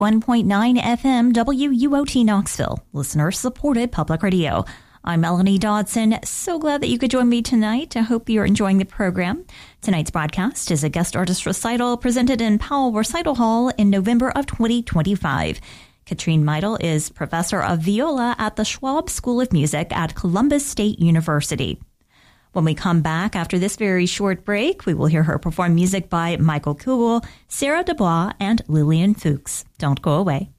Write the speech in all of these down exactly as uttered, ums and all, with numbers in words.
one point nine F M W U O T Knoxville, listener-supported public radio. I'm Melanie Dodson. So glad that you could join me tonight. I hope you're enjoying the program. Tonight's broadcast is a guest artist recital presented in Powell Recital Hall in November of twenty twenty-five. Katrine Meidl is professor of viola at the Schwab School of Music at Columbus State University. When we come back after this very short break, we will hear her perform music by Michael Kugel, Sarah Dubois, and Lillian Fuchs. Don't go away.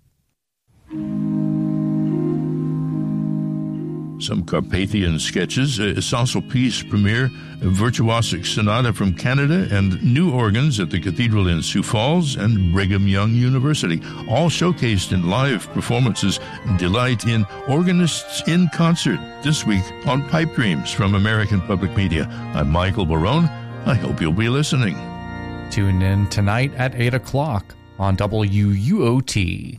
Some Carpathian sketches, a Sassel Piece premiere, a virtuosic sonata from Canada, and new organs at the Cathedral in Sioux Falls and Brigham Young University, all showcased in live performances. Delight in Organists in Concert this week on Pipe Dreams from American Public Media. I'm Michael Barone. I hope you'll be listening. Tune in tonight at eight o'clock on W U O T.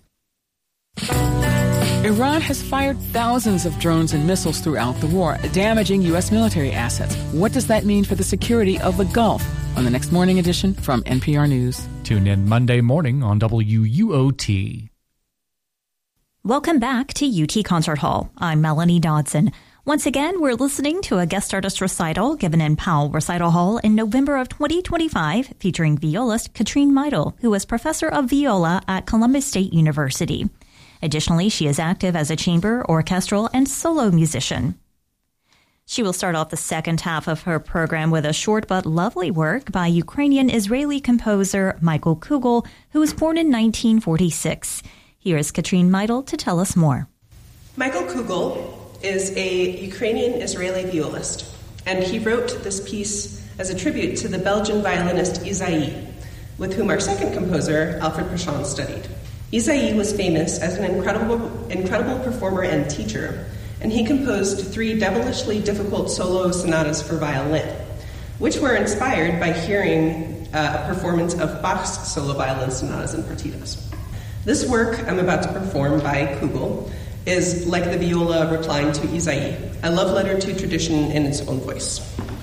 Iran has fired thousands of drones and missiles throughout the war, damaging U S military assets. What does that mean for the security of the Gulf? On the next morning edition from N P R News. Tune in Monday morning on W U O T. Welcome back to U T Concert Hall. I'm Melanie Dodson. Once again, we're listening to a guest artist recital given in Powell Recital Hall in November of twenty twenty-five, featuring violist Katrine Meidl, who is professor of viola at Columbus State University. Additionally, she is active as a chamber, orchestral, and solo musician. She will start off the second half of her program with a short but lovely work by Ukrainian-Israeli composer Michael Kugel, who was born in nineteen forty-six. Here is Katrine Meidl to tell us more. Michael Kugel is a Ukrainian-Israeli violist, and he wrote this piece as a tribute to the Belgian violinist Isaïe, with whom our second composer, Alfred Prachon, studied. Isaïe was famous as an incredible, incredible performer and teacher, and he composed three devilishly difficult solo sonatas for violin, which were inspired by hearing uh, a performance of Bach's solo violin sonatas and partitas. This work I'm about to perform by Kugel is like the viola replying to Isaïe, a love letter to tradition in its own voice.